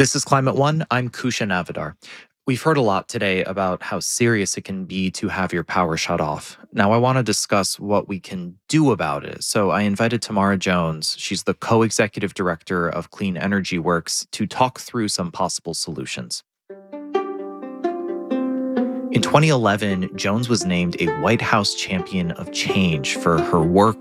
This is Climate One. I'm Kusha Navidar. We've heard a lot today about how serious it can be to have your power shut off. Now, I want to discuss what we can do about it. So, I invited Tamara Jones. She's the co executive director of Clean Energy Works to talk through some possible solutions. In 2011, Jones was named a White House Champion of Change for her work